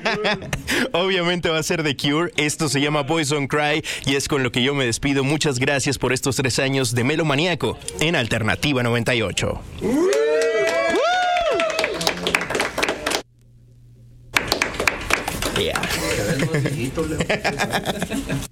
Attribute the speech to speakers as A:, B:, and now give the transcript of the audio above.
A: Obviamente va a ser The Cure. Esto se llama Boys Don't Cry y es con lo que yo me despido. Muchas gracias por estos 3 años de Melomaníaco en Alternativa 98. Yeah.